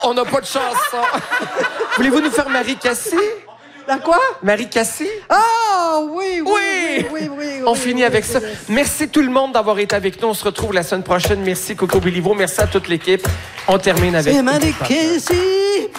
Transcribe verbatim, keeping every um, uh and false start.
On n'a pas de chanson. Voulez-vous nous faire Marie Cassé? La quoi? Marie Cassé? Ah, oui, oui, Oui! oui, oui, oui, On oui, finit oui, avec oui, ça. oui. Merci tout le monde d'avoir été avec nous. On se retrouve la semaine prochaine. Merci Coco Béliveau. Merci à toute l'équipe. On termine avec... C'est Marie Cassé.